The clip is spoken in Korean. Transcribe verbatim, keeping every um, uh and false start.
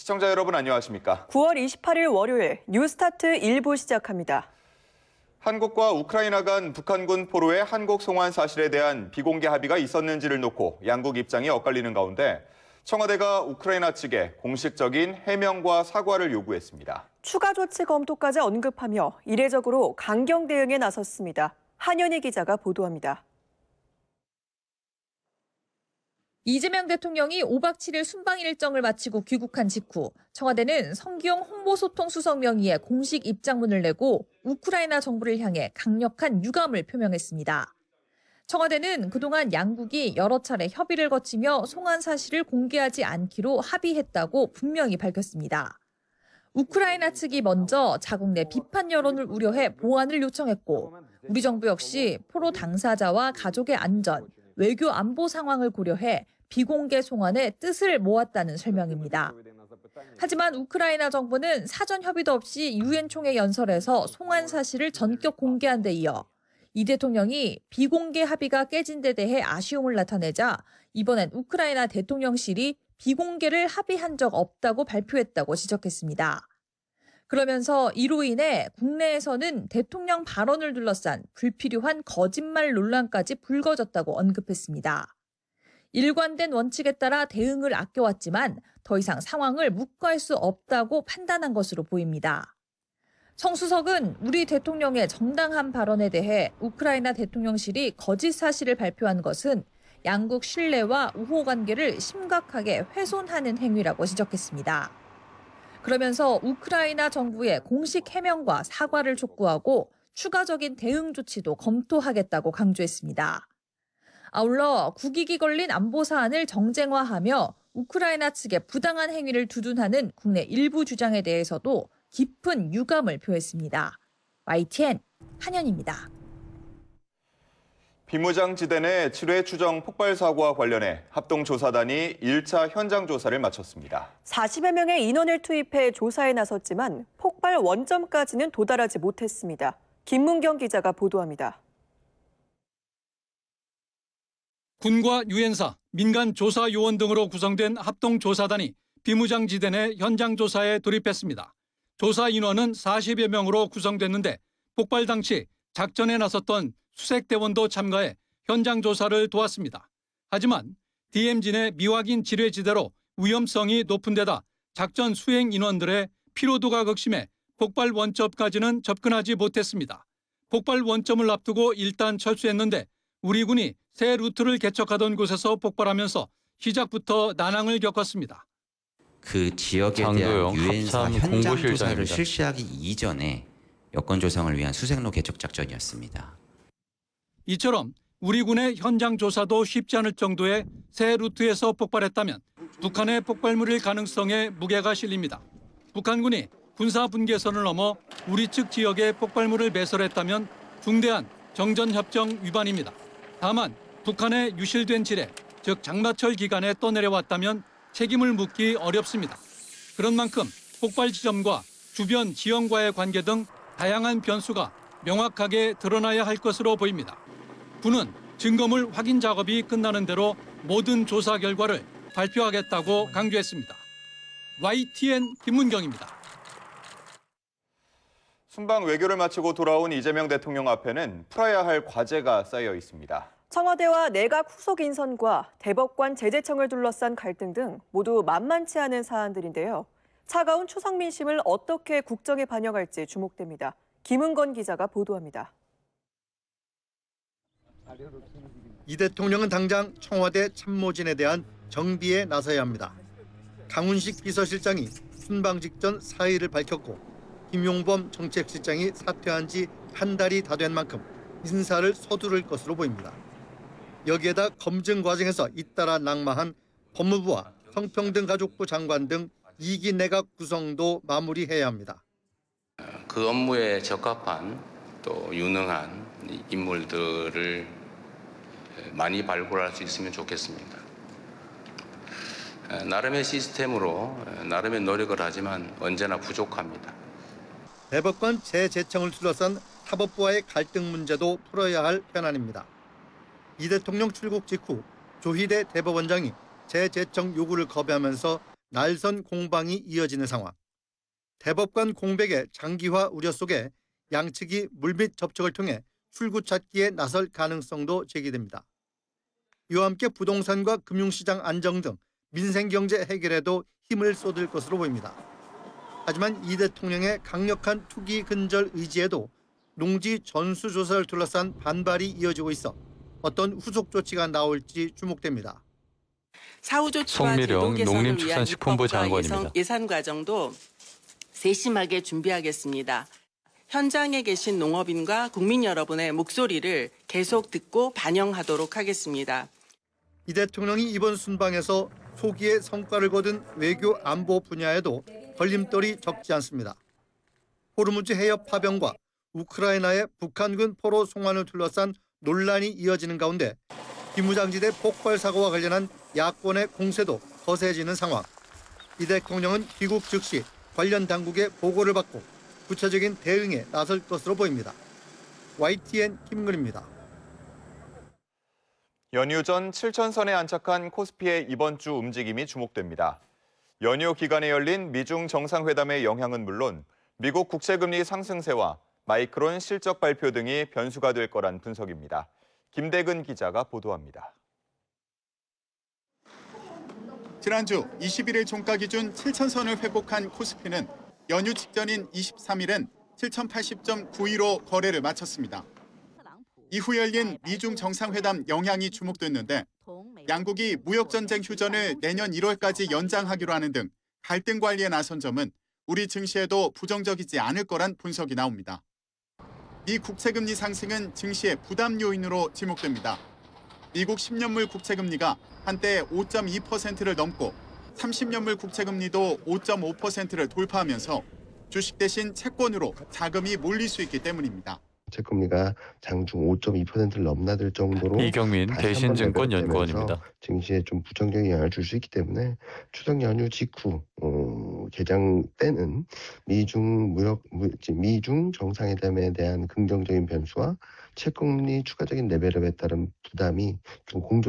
시청자 여러분 안녕하십니까? 구월 이십팔일 월요일 뉴스타트 일 부 시작합니다. 한국과 우크라이나 간 북한군 포로의 한국 송환 사실에 대한 비공개 합의가 있었는지를 놓고 양국 입장이 엇갈리는 가운데 청와대가 우크라이나 측에 공식적인 해명과 사과를 요구했습니다. 추가 조치 검토까지 언급하며 이례적으로 강경 대응에 나섰습니다. 한현희 기자가 보도합니다. 이재명 대통령이 오박 칠일 순방 일정을 마치고 귀국한 직후 청와대는 성기용 홍보소통수석 명의의 공식 입장문을 내고 우크라이나 정부를 향해 강력한 유감을 표명했습니다. 청와대는 그동안 양국이 여러 차례 협의를 거치며 송환 사실을 공개하지 않기로 합의했다고 분명히 밝혔습니다. 우크라이나 측이 먼저 자국 내 비판 여론을 우려해 보완을 요청했고 우리 정부 역시 포로 당사자와 가족의 안전, 외교 안보 상황을 고려해 비공개 송환의 뜻을 모았다는 설명입니다. 하지만 우크라이나 정부는 사전 협의도 없이 유엔 총회 연설에서 송환 사실을 전격 공개한 데 이어 이 대통령이 비공개 합의가 깨진 데 대해 아쉬움을 나타내자 이번엔 우크라이나 대통령실이 비공개를 합의한 적 없다고 발표했다고 지적했습니다. 그러면서 이로 인해 국내에서는 대통령 발언을 둘러싼 불필요한 거짓말 논란까지 불거졌다고 언급했습니다. 일관된 원칙에 따라 대응을 아껴왔지만 더 이상 상황을 묵과할 수 없다고 판단한 것으로 보입니다. 성 수석은 우리 대통령의 정당한 발언에 대해 우크라이나 대통령실이 거짓 사실을 발표한 것은 양국 신뢰와 우호 관계를 심각하게 훼손하는 행위라고 지적했습니다. 그러면서 우크라이나 정부의 공식 해명과 사과를 촉구하고 추가적인 대응 조치도 검토하겠다고 강조했습니다. 아울러 국익이 걸린 안보 사안을 정쟁화하며 우크라이나 측의 부당한 행위를 두둔하는 국내 일부 주장에 대해서도 깊은 유감을 표했습니다. 와이티엔 한현입니다. 비무장지대 내 칠 회 추정 폭발 사고와 관련해 합동조사단이 일 차 현장 조사를 마쳤습니다. 사십여 명의 인원을 투입해 조사에 나섰지만 폭발 원점까지는 도달하지 못했습니다. 김문경 기자가 보도합니다. 군과 유엔사, 민간 조사 요원 등으로 구성된 합동조사단이 비무장지대 내 현장 조사에 돌입했습니다. 조사 인원은 사십여 명으로 구성됐는데 폭발 당시 작전에 나섰던 수색대원도 참가해 현장 조사를 도왔습니다. 하지만 디엠지 내 미확인 지뢰지대로 위험성이 높은 데다 작전 수행 인원들의 피로도가 극심해 폭발 원점까지는 접근하지 못했습니다. 폭발 원점을 앞두고 일단 철수했는데 우리 군이 새 루트를 개척하던 곳에서 폭발하면서 시작부터 난항을 겪었습니다. 그 지역에 대한 유엔사 현장 조사를 실시하기 이전에 여건 조성을 위한 수색로 개척 작전이었습니다. 이처럼 우리 군의 현장 조사도 쉽지 않을 정도의 새 루트에서 폭발했다면 북한의 폭발물일 가능성에 무게가 실립니다. 북한군이 군사 분계선을 넘어 우리 측 지역에 폭발물을 배설했다면 중대한 정전협정 위반입니다. 다만 북한의 유실된 지뢰, 즉 장마철 기간에 떠내려왔다면 책임을 묻기 어렵습니다. 그런 만큼 폭발 지점과 주변 지형과의 관계 등 다양한 변수가 명확하게 드러나야 할 것으로 보입니다. 군은 증거물 확인 작업이 끝나는 대로 모든 조사 결과를 발표하겠다고 강조했습니다. 와이티엔 김문경입니다. 순방 외교를 마치고 돌아온 이재명 대통령 앞에는 풀어야 할 과제가 쌓여 있습니다. 청와대와 내각 후속 인선과 대법관 제재청을 둘러싼 갈등 등 모두 만만치 않은 사안들인데요. 차가운 추석 민심을 어떻게 국정에 반영할지 주목됩니다. 김은건 기자가 보도합니다. 이 대통령은 당장 청와대 참모진에 대한 정비에 나서야 합니다. 강훈식 비서실장이 순방 직전 사의를 밝혔고 김용범 정책실장이 사퇴한 지 한 달이 다 된 만큼 인사를 서두를 것으로 보입니다. 여기에다 검증 과정에서 잇따라 낙마한 법무부와 성평등가족부 장관 등 이 기 내각 구성도 마무리해야 합니다. 그 업무에 적합한 또 유능한 인물들을 많이 발굴할 수 있으면 좋겠습니다. 나름의 시스템으로 나름의 노력을 하지만 언제나 부족합니다. 대법관 재제청을 둘러싼 사법부와의 갈등 문제도 풀어야 할 현안입니다. 이 대통령 출국 직후 조희대 대법원장이 재제청 요구를 거부하면서 날선 공방이 이어지는 상황. 대법관 공백의 장기화 우려 속에 양측이 물밑 접촉을 통해 출구 찾기에 나설 가능성도 제기됩니다. 이와 함께 부동산과 금융시장 안정 등 민생경제 해결에도 힘을 쏟을 것으로 보입니다. 하지만 이 대통령의 강력한 투기 근절 의지에도 농지 전수조사를 둘러싼 반발이 이어지고 있어 어떤 후속 조치가 나올지 주목됩니다. 사후조치와 제도 개선을 위한 입법과 예산, 예산 과정도 세심하게 준비하겠습니다. 현장에 계신 농업인과 국민 여러분의 목소리를 계속 듣고 반영하도록 하겠습니다. 이 대통령이 이번 순방에서 초기에 성과를 거둔 외교 안보 분야에도 걸림돌이 적지 않습니다. 호르무즈 해협 파병과 우크라이나의 북한군 포로 송환을 둘러싼 논란이 이어지는 가운데 비무장지대 폭발 사고와 관련한 야권의 공세도 거세지는 상황. 이 대통령은 귀국 즉시 관련 당국의 보고를 받고 구체적인 대응에 나설 것으로 보입니다. 와이티엔 김근입니다. 연휴 전 칠천선에 안착한 코스피의 이번 주 움직임이 주목됩니다. 연휴 기간에 열린 미중 정상회담의 영향은 물론 미국 국채금리 상승세와 마이크론 실적 발표 등이 변수가 될 거란 분석입니다. 김대근 기자가 보도합니다. 지난주 이십일 일 종가 기준 칠천선을 회복한 코스피는 연휴 직전인 이십삼 일엔 칠천팔십 점 구이로 거래를 마쳤습니다. 이후 열린 미중 정상회담 영향이 주목됐는데 양국이 무역전쟁 휴전을 내년 일월까지 연장하기로 하는 등 갈등 관리에 나선 점은 우리 증시에도 부정적이지 않을 거란 분석이 나옵니다. 미 국채금리 상승은 증시의 부담 요인으로 지목됩니다. 미국 십 년물 국채금리가 한때 오 점 이 퍼센트를 넘고 삼십 년물 국채금리도 오 점 오 퍼센트를 돌파하면서 주식 대신 채권으로 자금이 몰릴 수 있기 때문입니다. 채권리가 장중 오 점 이 퍼센트를 넘나들 정도로 이경민 대신증권 연구원입니다. 증시에 좀 부정적인 영향을 줄 수 있기 때문에 추석 연휴 직후 어, 개장 때는 미중 무역 미중 정상회담에 대한 긍정적인 변수와 채권리 추가적인 레벨업에 따른 부담이 좀 공존